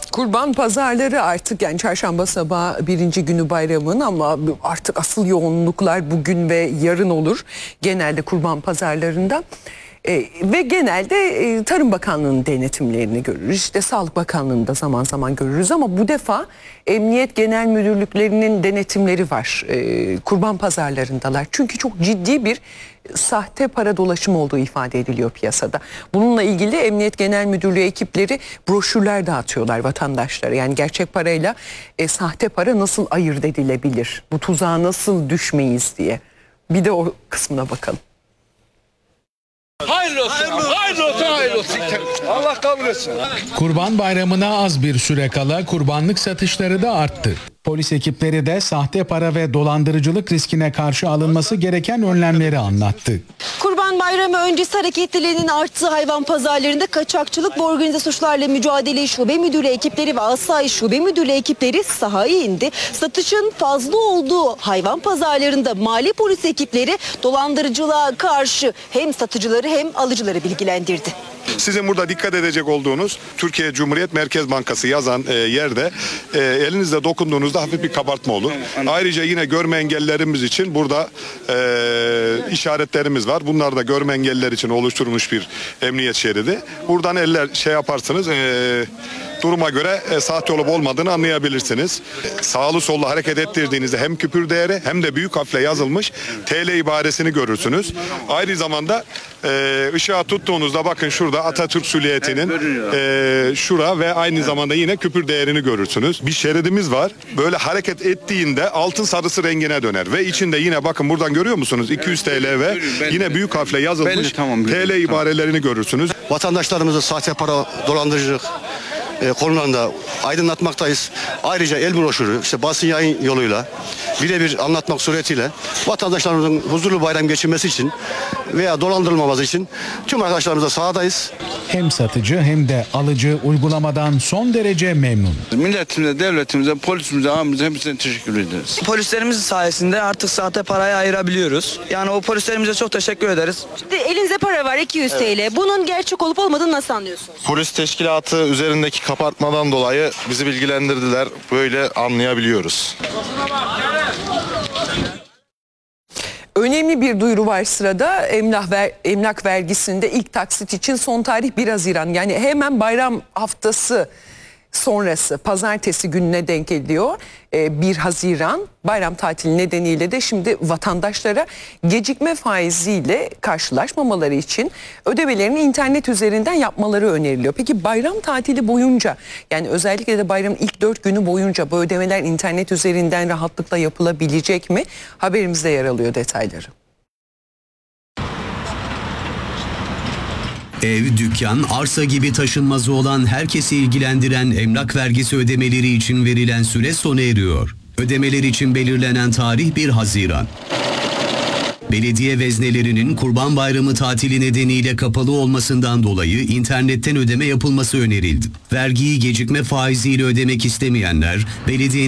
Kurban pazarları artık, yani çarşamba sabahı birinci günü bayramın, ama artık asıl yoğunluklar bugün ve yarın olur genelde kurban pazarlarında. Ve genelde Tarım Bakanlığı'nın denetimlerini görürüz. İşte Sağlık Bakanlığı'nı da zaman zaman görürüz, ama bu defa Emniyet Genel Müdürlüklerinin denetimleri var. Kurban pazarlarındalar. Çünkü çok ciddi bir sahte para dolaşımı olduğu ifade ediliyor piyasada. Bununla ilgili Emniyet Genel Müdürlüğü ekipleri broşürler dağıtıyorlar vatandaşlara. Yani gerçek parayla sahte para nasıl ayırt edilebilir? Bu tuzağa nasıl düşmeyiz diye. Bir de o kısmına bakalım. Hayırlı olsun, hayırlı olsun, hayırlı olsun. Allah kabul etsin. Kurban Bayramı'na az bir süre kala kurbanlık satışları da arttı. Polis ekipleri de sahte para ve dolandırıcılık riskine karşı alınması gereken önlemleri anlattı. Kurban Bayramı öncesi hareketliliğinin arttığı hayvan pazarlarında kaçakçılık ve organize suçlarla mücadele şube müdürlüğü ekipleri ve asayiş şube müdürlüğü ekipleri sahaya indi. Satışın fazla olduğu hayvan pazarlarında mali polis ekipleri dolandırıcılığa karşı hem satıcıları hem alıcıları bilgilendirdi. Sizin burada dikkat edecek olduğunuz Türkiye Cumhuriyet Merkez Bankası yazan yerde elinizle dokunduğunuzda hafif bir kabartma olur. Ayrıca yine görme engellilerimiz için burada işaretlerimiz var. Bunlar da görme engelliler için oluşturulmuş bir emniyet şeridi. Buradan eller yaparsınız. Duruma göre sahte olup olmadığını anlayabilirsiniz. Sağlı sollu hareket ettirdiğinizde hem küpür değeri hem de büyük harfle yazılmış TL ibaresini görürsünüz. Aynı zamanda ışığa tuttuğunuzda bakın şurada Atatürk Süliyeti'nin şura ve aynı zamanda yine küpür değerini görürsünüz. Bir şeridimiz var. Böyle hareket ettiğinde altın sarısı rengine döner ve içinde yine bakın buradan görüyor musunuz? 200 TL ve yine büyük harfle yazılmış TL ibarelerini görürsünüz. Vatandaşlarımızı sahte para, dolandırıcılık konularında aydınlatmaktayız. Ayrıca el broşürü, işte basın yayın yoluyla birebir anlatmak suretiyle vatandaşlarımızın huzurlu bayram geçirmesi için veya dolandırılmaması için tüm arkadaşlarımızla sahadayız. Hem satıcı hem de alıcı uygulamadan son derece memnun. Milletimize, devletimize, polisimize, amimize hepsine teşekkür ederiz. Polislerimiz sayesinde artık sahte parayı ayırabiliyoruz. Yani o polislerimize çok teşekkür ederiz. Şimdi elinizde para var 200 TL. Bunun gerçek olup olmadığını nasıl anlıyorsunuz? Polis teşkilatı üzerindeki kapatmadan dolayı bizi bilgilendirdiler. Böyle anlayabiliyoruz. Önemli bir duyuru var sırada. Emlak vergisinde ilk taksit için son tarih 1 Haziran. Yani hemen bayram haftası sonrası pazartesi gününe denk geliyor. 1 Haziran bayram tatili nedeniyle de şimdi vatandaşlara gecikme faiziyle karşılaşmamaları için ödemelerini internet üzerinden yapmaları öneriliyor. Peki bayram tatili boyunca, yani özellikle de bayramın ilk 4 günü boyunca bu ödemeler internet üzerinden rahatlıkla yapılabilecek mi? Haberimizde yer alıyor detayları. Ev, dükkan, arsa gibi taşınmazı olan herkesi ilgilendiren emlak vergisi ödemeleri için verilen süre sona eriyor. Ödemeler için belirlenen tarih 1 Haziran. Belediye veznelerinin Kurban Bayramı tatili nedeniyle kapalı olmasından dolayı internetten ödeme yapılması önerildi. Vergiyi gecikme faiziyle ödemek istemeyenler belediyenin